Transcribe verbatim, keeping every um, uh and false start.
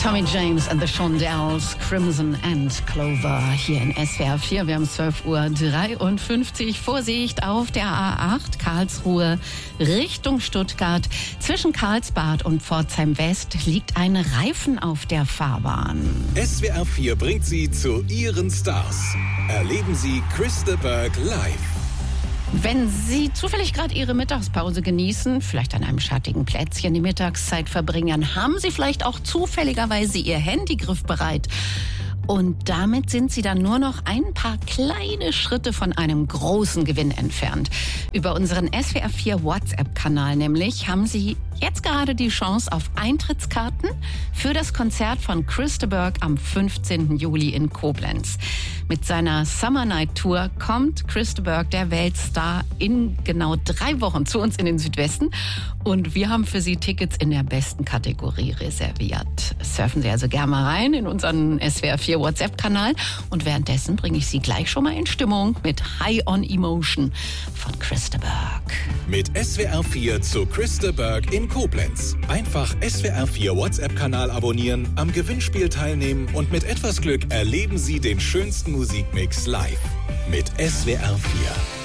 Tommy James and the Shondells, Crimson and Clover hier in S W R vier. Wir haben zwölf Uhr dreiundfünfzig. Vorsicht auf der A acht Karlsruhe Richtung Stuttgart. Zwischen Karlsbad und Pforzheim West liegt ein Reifen auf der Fahrbahn. S W R vier bringt Sie zu Ihren Stars. Erleben Sie Chris de Burgh live. Wenn Sie zufällig gerade Ihre Mittagspause genießen, vielleicht an einem schattigen Plätzchen die Mittagszeit verbringen, haben Sie vielleicht auch zufälligerweise Ihr Handy griffbereit. Und damit sind Sie dann nur noch ein paar kleine Schritte von einem großen Gewinn entfernt. Über unseren S W R vier WhatsApp-Kanal nämlich haben Sie jetzt gerade die Chance auf Eintrittskarten für das Konzert von Chris de Burgh am fünfzehnten Juli in Koblenz. Mit seiner Summer Night Tour kommt Chris de Burgh, der Weltstar, in genau drei Wochen zu uns in den Südwesten. Und wir haben für Sie Tickets in der besten Kategorie reserviert. Surfen Sie also gerne mal rein in unseren S W R vier WhatsApp-Kanal. Und währenddessen bringe ich Sie gleich schon mal in Stimmung mit High on Emotion von Chris de Burgh. Mit S W R vier zu Chris de Burgh in Koblenz. Einfach S W R vier WhatsApp-Kanal abonnieren, am Gewinnspiel teilnehmen und mit etwas Glück erleben Sie den schönsten Musikmix live. Mit S W R vier.